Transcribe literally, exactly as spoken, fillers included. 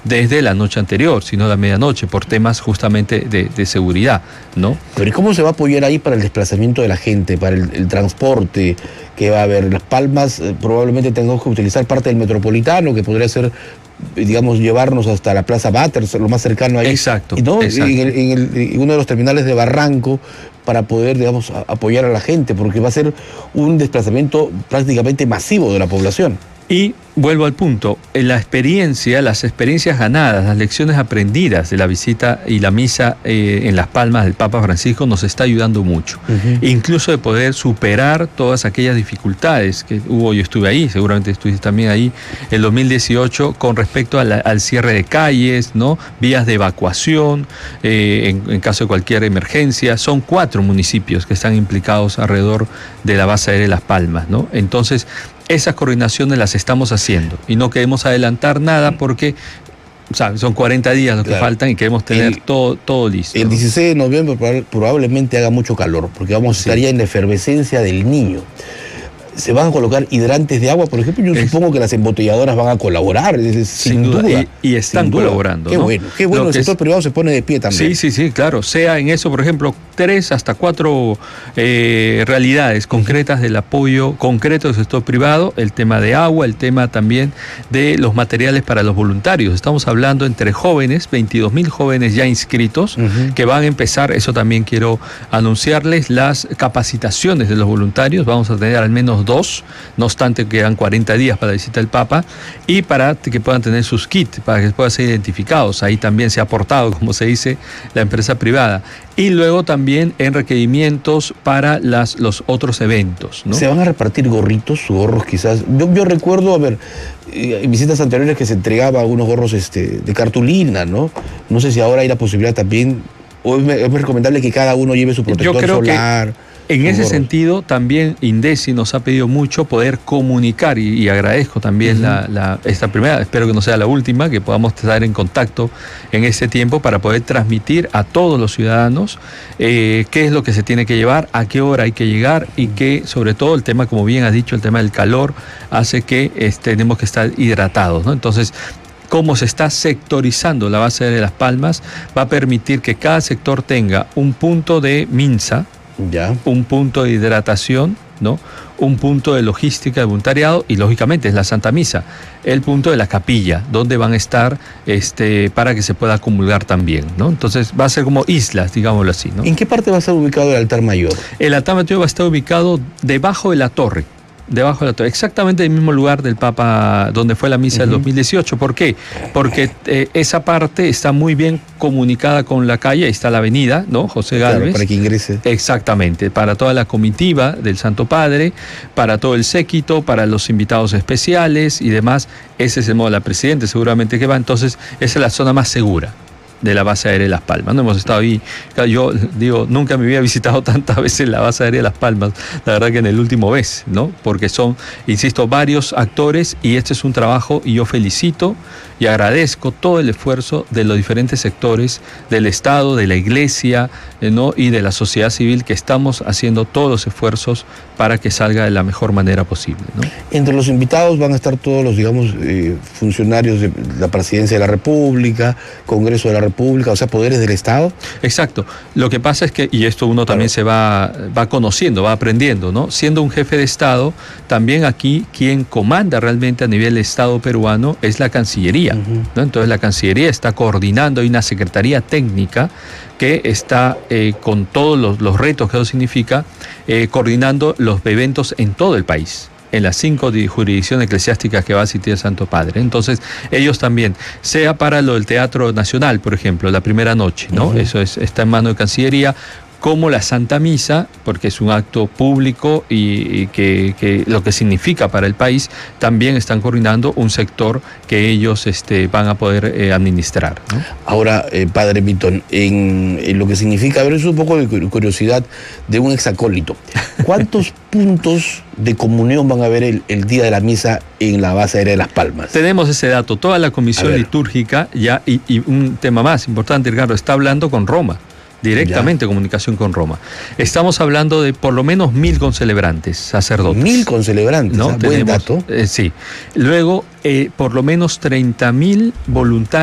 desde la noche anterior, sino la medianoche, por temas justamente de, de seguridad, ¿no? Pero ¿y cómo se va a apoyar ahí para el desplazamiento de la gente, para el, el transporte que va a haber? Las Palmas eh, probablemente tengamos que utilizar parte del metropolitano, que podría ser, digamos, llevarnos hasta la Plaza Batters, lo más cercano ahí. Exacto, ¿no? exacto. En, el, en, el, en uno de los terminales de Barranco, para poder, digamos, a, apoyar a la gente, porque va a ser un desplazamiento prácticamente masivo de la población. Y vuelvo al punto, la experiencia, las experiencias ganadas, las lecciones aprendidas de la visita y la misa eh, en Las Palmas del Papa Francisco nos está ayudando mucho. Uh-huh. Incluso de poder superar todas aquellas dificultades que hubo, yo estuve ahí, seguramente estuviste también ahí, el dos mil dieciocho, con respecto a la, al cierre de calles, ¿no? Vías de evacuación, eh, en, en caso de cualquier emergencia. Son cuatro municipios que están implicados alrededor de la base aérea de Las Palmas, ¿no? Entonces, esas coordinaciones las estamos haciendo y no queremos adelantar nada porque, o sea, son cuarenta días los que claro. faltan y queremos tener el, todo, todo listo. El dieciséis de noviembre probablemente haga mucho calor porque vamos a estar sí. ya en la efervescencia del Niño. ¿Se van a colocar hidrantes de agua, por ejemplo? Yo es, supongo que las embotelladoras van a colaborar, sin, sin duda. duda. Y, y están duda. colaborando. Qué ¿no? bueno, qué bueno, el sector es, privado se pone de pie también. Sí, sí, sí, claro. Sea en eso, por ejemplo, tres hasta cuatro eh, realidades concretas del apoyo concreto del sector privado, el tema de agua, el tema también de los materiales para los voluntarios. Estamos hablando entre jóvenes, veintidós mil jóvenes ya inscritos, uh-huh. que van a empezar, eso también quiero anunciarles, las capacitaciones de los voluntarios. Vamos a tener al menos dos, no obstante quedan cuarenta días para la visita del Papa, y para que puedan tener sus kits, para que puedan ser identificados. Ahí también se ha aportado, como se dice, la empresa privada. Y luego también en requerimientos para las, los otros eventos, ¿no? ¿Se van a repartir gorritos, gorros quizás? Yo, yo recuerdo, a ver, en visitas anteriores que se entregaba algunos gorros este, de cartulina, ¿no? No sé si ahora hay la posibilidad también, o es, es recomendable que cada uno lleve su protector yo creo solar. Que... En ese sentido, también INDECI nos ha pedido mucho poder comunicar, y, y agradezco también uh-huh. la, la, esta primera, espero que no sea la última, que podamos estar en contacto en este tiempo para poder transmitir a todos los ciudadanos eh, qué es lo que se tiene que llevar, a qué hora hay que llegar, y que sobre todo el tema, como bien has dicho, el tema del calor hace que este, tenemos que estar hidratados, ¿no? Entonces, cómo se está sectorizando la base de Las Palmas va a permitir que cada sector tenga un punto de MINSA, ya. un punto de hidratación, ¿no? Un punto de logística de voluntariado y lógicamente es la Santa Misa, el punto de la capilla, donde van a estar este, para que se pueda comulgar también, ¿no? Entonces va a ser como islas, digámoslo así, ¿no? ¿En qué parte va a estar ubicado el altar mayor? El altar mayor va a estar ubicado debajo de la torre. Debajo de la torre, exactamente en el mismo lugar del Papa donde fue la misa uh-huh. del dos mil dieciocho. ¿Por qué? Porque eh, esa parte está muy bien comunicada con la calle, ahí está la avenida, ¿no? José Gálvez. Claro, para que ingrese. Exactamente, para toda la comitiva del Santo Padre, para todo el séquito, para los invitados especiales y demás. Ese es el modo de la Presidente, seguramente que va. Entonces, esa es la zona más segura de la base aérea de Las Palmas. No hemos estado ahí, yo digo, nunca me había visitado tantas veces la base aérea de Las Palmas, la verdad que en el último mes, ¿no? Porque son, insisto, varios actores y este es un trabajo y yo felicito y agradezco todo el esfuerzo de los diferentes sectores del Estado, de la Iglesia, ¿no? Y de la sociedad civil, que estamos haciendo todos los esfuerzos para que salga de la mejor manera posible, ¿no? Entre los invitados van a estar todos los, digamos, eh, funcionarios de la Presidencia de la República, Congreso de la República, o sea, poderes del Estado. Exacto. Lo que pasa es que, y esto uno también claro. se va, va conociendo, va aprendiendo, ¿no? Siendo un jefe de Estado, también aquí quien comanda realmente a nivel Estado peruano es la Cancillería, uh-huh. ¿no? Entonces la Cancillería está coordinando, hay una Secretaría Técnica que está eh, con todos los, los retos que eso significa, eh, coordinando los eventos en todo el país, en las cinco jurisdicciones eclesiásticas que va a asistir el Santo Padre. Entonces, ellos también, sea para lo del Teatro Nacional, por ejemplo, la primera noche, ¿no? Uh-huh. Eso es, está en mano de Cancillería, como la Santa Misa, porque es un acto público y, y que, que lo que significa para el país, también están coordinando un sector que ellos este, van a poder eh, administrar, ¿no? Ahora, eh, Padre Milton, en, en lo que significa, a ver, es un poco de curiosidad de un exacólito. ¿Cuántos puntos de comunión van a haber el, el día de la misa en la base aérea de Las Palmas? Tenemos ese dato, toda la comisión litúrgica ya, y, y un tema más importante, Ricardo, está hablando con Roma. Directamente ya. Comunicación con Roma. Estamos hablando de por lo menos mil concelebrantes, sacerdotes. Mil concelebrantes, ¿no? Buen dato. Eh, sí. Luego, eh, por lo menos treinta mil voluntarios.